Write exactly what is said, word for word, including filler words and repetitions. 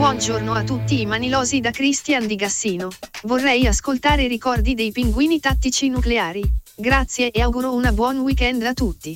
Buongiorno a tutti i manilosi da Christian di Gassino. Vorrei ascoltare i ricordi dei pinguini tattici nucleari. Grazie e auguro una buon weekend a tutti.